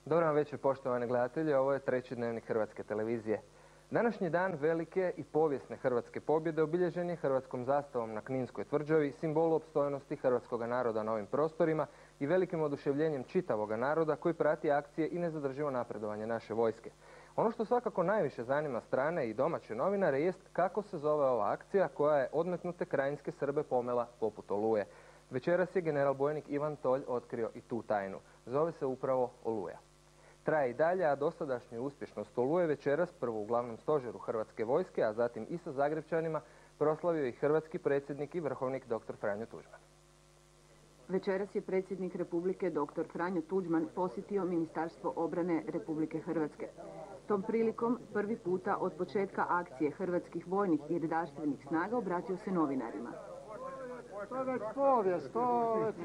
Dobar vam večer, poštovani gledatelji. Ovo je treći dnevnik Hrvatske televizije. Današnji dan velike i povijesne hrvatske pobjede obilježen je hrvatskom zastavom na Kninskoj tvrđavi, simbolu opstojnosti hrvatskog naroda na ovim prostorima i velikim oduševljenjem čitavoga naroda koji prati akcije i nezadrživo napredovanje naše vojske. Ono što svakako najviše zanima strane i domaće novinare jest kako se zove ova akcija koja je odmetnute krajinske Srbe pomela poput oluje. Večeras je general bojnik Ivan Tolj otkrio i tu tajnu. Zove se upravo Oluja. Traje i dalje, a dosadašnju uspješnost Oluje večeras prvo u glavnom stožeru Hrvatske vojske, a zatim i sa Zagrepčanima, proslavio i hrvatski predsjednik i vrhovnik dr. Franjo Tuđman. Večeras je predsjednik Republike dr. Franjo Tuđman posjetio Ministarstvo obrane Republike Hrvatske. Tom prilikom prvi puta od početka akcije hrvatskih vojnih i redarstvenih snaga obratio se novinarima. To je već povijest, to već...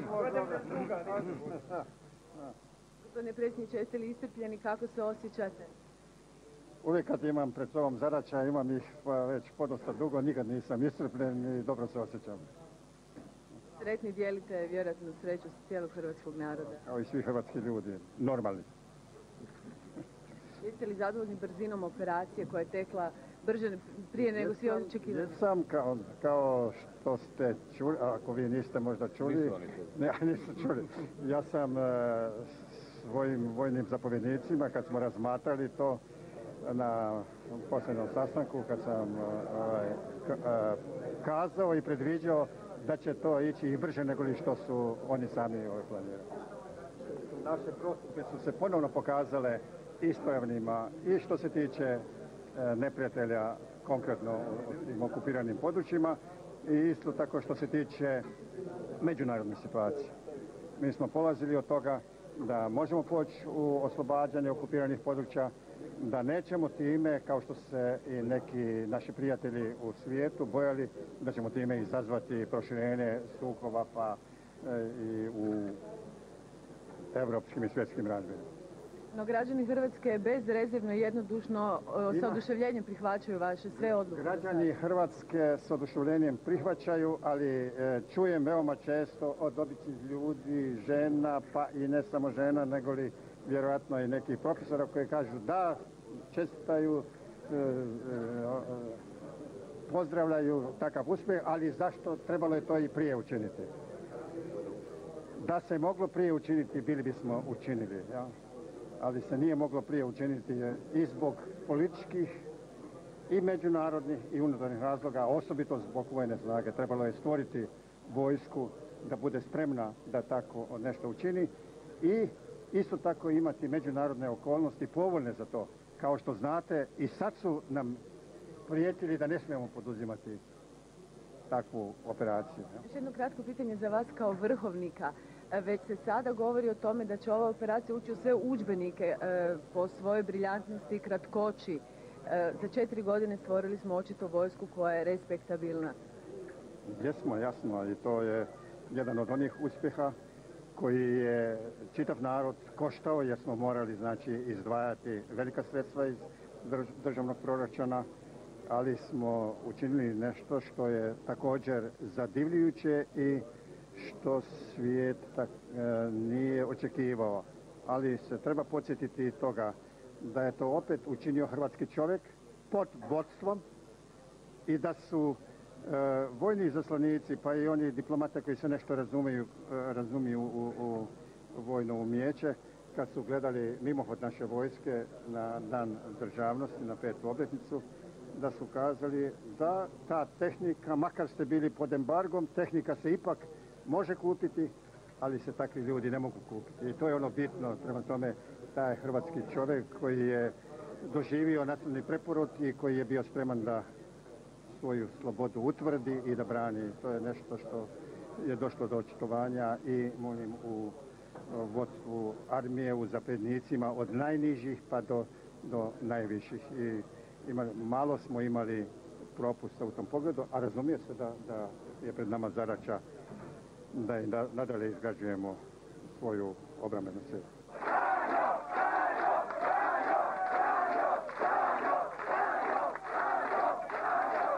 Gospodine predsjedniče, jeste li iscrpljeni, kako se osjećate? Uvijek kad imam pred sobom zadaća, imam ih već podosta dugo, nikad nisam iscrpljen i dobro se osjećam. Sretni, dijelite vjerojatno sreću cijelog hrvatskog naroda. Kao i svi hrvatski ljudi, normalni. Jeste li zadovoljni brzinom operacije koja je tekla brže prije nego svi očekivali? Jesam, kao što ste čuli, ako vi niste možda čuli. Nisu čuli. Ja sam svojim vojnim zapovjednicima, kad smo razmatrali to na posljednom sastanku, kad sam kazao i predviđao da će to ići i brže nego li što su oni sami planirali. Naše postupke su se ponovno pokazale ispravnima i što se tiče neprijatelja konkretno u tim okupiranim područjima i isto tako što se tiče međunarodne situacije. Mi smo polazili od toga da možemo poći u oslobađanje okupiranih područja, da nećemo time, kao što se i neki naši prijatelji u svijetu bojali, da ćemo time izazvati proširenje sukoba pa i u evropskim i svjetskim razmjerima. No građani Hrvatske bezrezervno i jednodušno sa oduševljenjem prihvaćaju vaše sve odluke. Građani Hrvatske s oduševljenjem prihvaćaju, ali čujem veoma često od običnih ljudi, žena, pa i ne samo žena, nego li vjerojatno i nekih profesora koji kažu da, čestitaju, pozdravljaju takav uspjeh, ali zašto trebalo je to i prije učiniti? Da se moglo prije učiniti, bili bismo učinili, ja? Ali se nije moglo prije učiniti i zbog političkih i međunarodnih i unutarnjih razloga, osobito zbog vojne snage. Trebalo je stvoriti vojsku da bude spremna da tako nešto učini i isto tako imati međunarodne okolnosti povoljne za to. Kao što znate, i sad su nam prijetili da ne smijemo poduzimati takvu operaciju. Još jedno kratko pitanje za vas kao vrhovnika. Već se sada govori o tome da će ova operacija ući u sve udžbenike po svojoj briljantnosti i kratkoći. Za 4 godine stvorili smo očito vojsku koja je respektabilna. Jesmo, jasno, i to je jedan od onih uspjeha koji je čitav narod koštao jer smo morali znači izdvajati velika sredstva iz državnog proračuna, ali smo učinili nešto što je također zadivljujuće i što svijet nije očekivao. Ali se treba podsjetiti toga da je to opet učinio hrvatski čovjek pod vodstvom i da su vojni izaslanici, pa i oni diplomate koji se nešto razumiju u vojno umijeće, kad su gledali mimohod naše vojske na dan državnosti, na 5. obljetnicu, da su kazali da ta tehnika, makar ste bili pod embargom, tehnika se ipak može kupiti, ali se takvi ljudi ne mogu kupiti. I to je ono bitno, prema tome taj hrvatski čovjek koji je doživio nacionalni preporod i koji je bio spreman da svoju slobodu utvrdi i da brani. To je nešto što je došlo do očitovanja i molim u vodstvu armije, u zapovjednicima od najnižih pa do najviših. I malo smo imali propusta u tom pogledu, a razumije se da je pred nama zadaća da i nadalje izgrađujemo svoju obrambenu silu.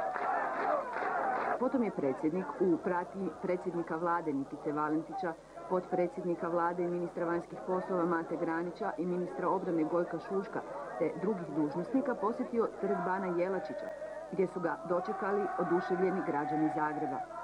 Potom je predsjednik u pratnji predsjednika vlade Nikice Valentića potpredsjednika vlade i ministra vanjskih poslova Mate Granića i ministra obrane Gojka Šuška te drugih dužnosnika posjetio trg bana Jelačića, gdje su ga dočekali oduševljeni građani Zagreba.